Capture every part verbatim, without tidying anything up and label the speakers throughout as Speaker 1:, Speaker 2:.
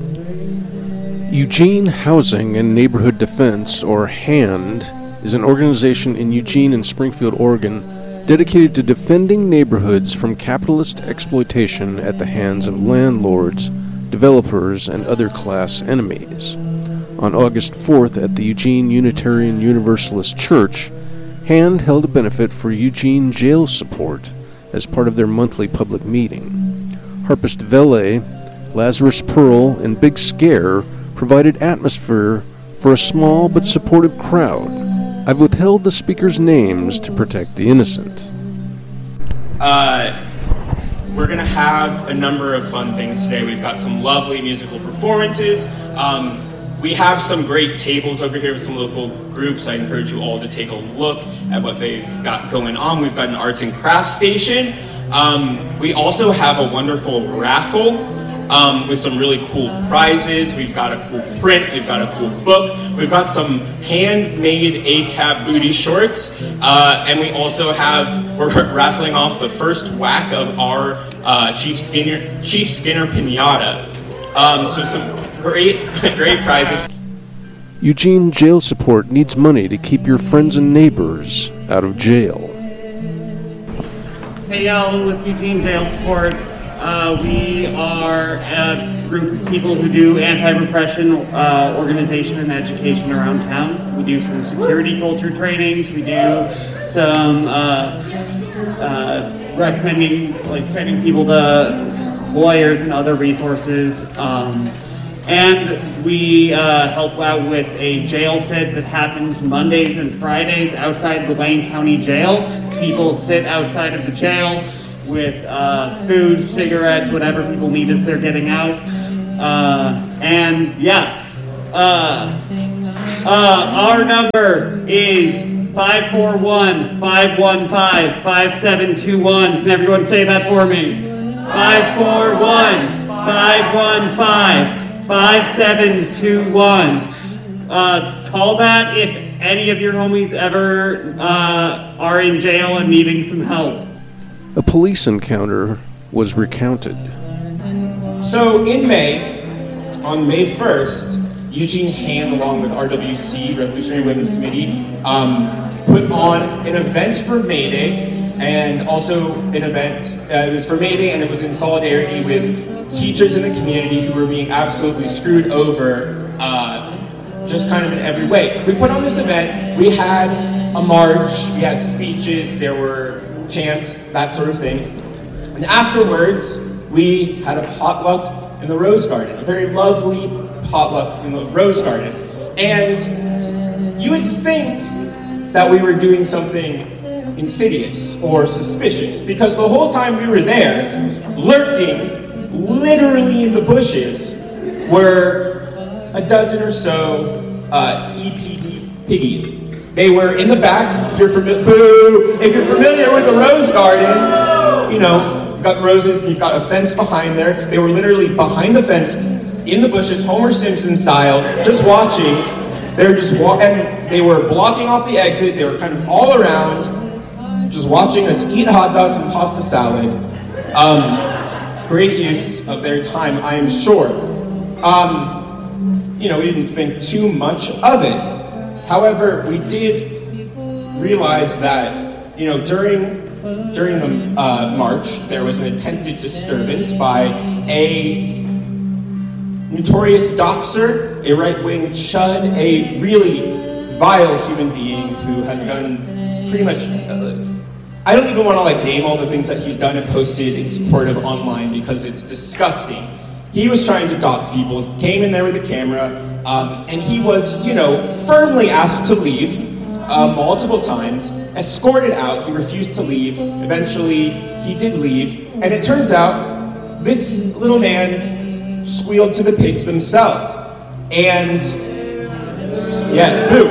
Speaker 1: Eugene Housing and Neighborhood Defense, or HAND, is an organization in Eugene and Springfield, Oregon, dedicated to defending neighborhoods from capitalist exploitation at the hands of landlords, developers, and other class enemies. On August fourth at the Eugene Unitarian Universalist Church, HAND held a benefit for Eugene jail support as part of their monthly public meeting. Harpist Vele, Lazarus Pearl, and Big Scare provided atmosphere for a small but supportive crowd. I've withheld the speakers' names to protect the innocent.
Speaker 2: Uh, we're going to have a number of fun things today. We've got some lovely musical performances. Um, we have some great tables over here with some local groups. I encourage you all to take a look at what they've got going on. We've got an arts and crafts station. Um, we also have a wonderful raffle. Um, with some really cool prizes. We've got a cool print, we've got a cool book, we've got some handmade A C A B booty shorts, uh, and we also have, we're raffling off the first whack of our uh, Chief Skinner Chief Skinner Pinata. Um, so some great, great prizes.
Speaker 1: Eugene Jail Support needs money to keep your friends and neighbors out of jail.
Speaker 3: Hey y'all, with Eugene Jail Support. Uh, we are a group of people who do anti-repression uh, organization and education around town. We do some security culture trainings. We do some uh, uh, recommending, like sending people to lawyers and other resources. Um, and we uh, help out with a jail sit that happens Mondays and Fridays outside the Lane County Jail. People sit outside of the jail with uh, food, cigarettes, whatever people need as they're getting out. Uh, and yeah, uh, uh, our number is five four one, five one five, five seven two one. Can everyone say that for me? five four one, five one five, five seven two one. Uh, call that if any of your homies ever uh, are in jail and needing some help.
Speaker 1: A police encounter was recounted.
Speaker 2: So in May, on May first, Eugene HAND, along with R W C, Revolutionary Women's Committee, um, put on an event for May Day, and also an event, uh, it was for May Day, and it was in solidarity with teachers in the community who were being absolutely screwed over, uh, just kind of in every way. We put on this event, we had a march, we had speeches, there were chants, that sort of thing. And afterwards, we had a potluck in the Rose Garden, a very lovely potluck in the Rose Garden. And you would think that we were doing something insidious or suspicious, because the whole time we were there, lurking literally in the bushes, were a dozen or so uh, E P D piggies. They were in the back. If you're, fami- boo, if you're familiar with the Rose Garden, you know, you've got roses and you've got a fence behind there. They were literally behind the fence, in the bushes, Homer Simpson style, just watching. They were just wa- and they were blocking off the exit. They were kind of all around, just watching us eat hot dogs and pasta salad. Um, great use of their time, I am sure. Um, you know, we didn't think too much of it. However, we did realize that, you know, during during the uh, march, there was an attempted disturbance by a notorious doxer, a right-wing chud, a really vile human being who has done pretty much. Uh, I don't even want to like name all the things that he's done and posted in support of online because it's disgusting. He was trying to dox people. He came in there with a camera. Um, and he was, you know, firmly asked to leave uh, multiple times, escorted out. He refused to leave. Eventually, he did leave. And it turns out this little man squealed to the pigs themselves. And, yes, boo.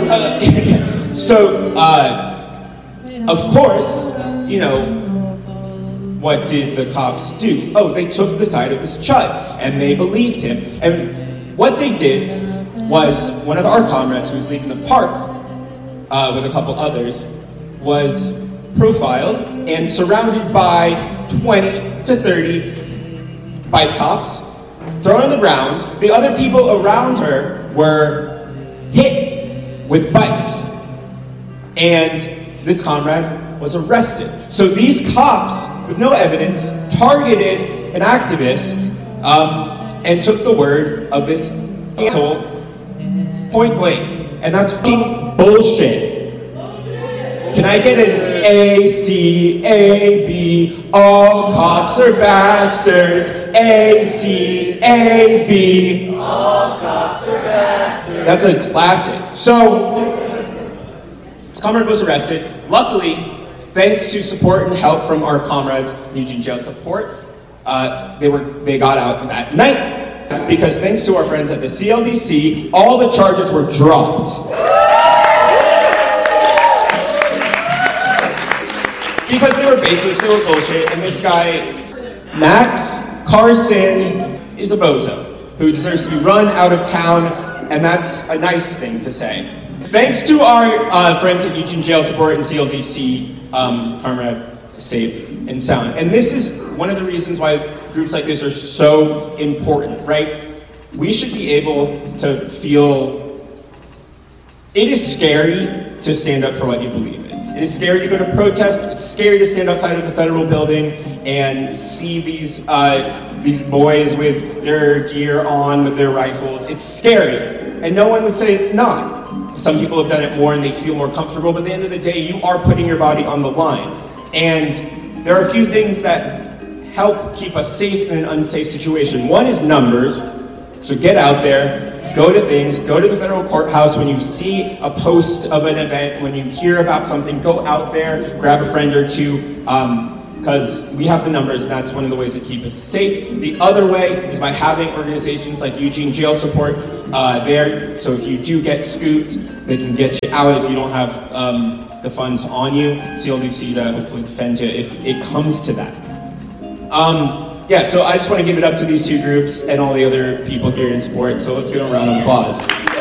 Speaker 2: Uh, so, uh, of course, you know, what did the cops do? Oh, they took the side of this chud, and they believed him. And what they did was, one of our comrades who was leaving the park uh, with a couple others was profiled and surrounded by twenty to thirty bike cops thrown on the ground. The other people around her were hit with bikes. And this comrade was arrested. So these cops, with no evidence, targeted an activist um, and took the word of this asshole point blank. And that's fucking bullshit. Can I get an A, C, A, B, all cops are bastards, A, C, A, B, all cops are bastards. That's a classic. So, this comrade was arrested. Luckily, thanks to support and help from our comrades, Eugene Jail Support, uh, they were they got out that night. Because thanks to our friends at the C L D C, all the charges were dropped. Because they were baseless, they were bullshit, and this guy, Max Carson, is a bozo who deserves to be run out of town, and that's a nice thing to say. Thanks to our uh, friends at Eugene Jail Support and C L D C, um, Comrade safe and sound. And this is one of the reasons why groups like this are so important, right? We should be able to feel, it is scary to stand up for what you believe in. It is scary to go to protest. It's scary to stand outside of the federal building and see these uh, these boys with their gear on, with their rifles. It's scary, and no one would say it's not. Some people have done it more and they feel more comfortable, but at the end of the day, you are putting your body on the line. And there are a few things that help keep us safe in an unsafe situation. One is numbers. So get out there, go to things, go to the federal courthouse. When you see a post of an event, when you hear about something, go out there, grab a friend or two, because um, we have the numbers, and that's one of the ways to keep us safe. The other way is by having organizations like Eugene Jail Support uh, there. So if you do get scooped, they can get you out if you don't have um, the funds on you. C L D C to hopefully defend you if it comes to that. Um, Yeah, so I just want to give it up to these two groups and all the other people here in sport. So let's give them a round of applause.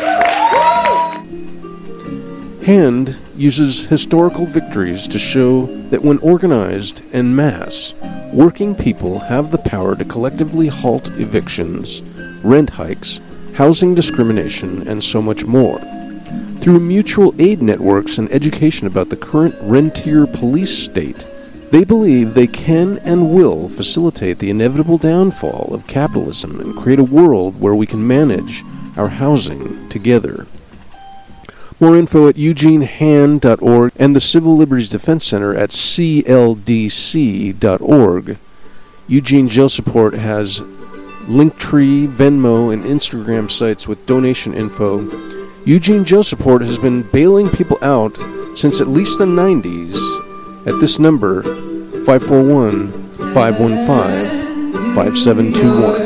Speaker 1: HAND uses historical victories to show that when organized en masse, working people have the power to collectively halt evictions, rent hikes, housing discrimination, and so much more. Through mutual aid networks and education about the current rentier police state, they believe they can and will facilitate the inevitable downfall of capitalism and create a world where we can manage our housing together. More info at eugene hand dot org and the Civil Liberties Defense Center at c l d c dot org. Eugene Jail Support has Linktree, Venmo, and Instagram sites with donation info. Eugene Jail Support has been bailing people out since at least the nineties. At this number, five four one, five one five, five seven two one.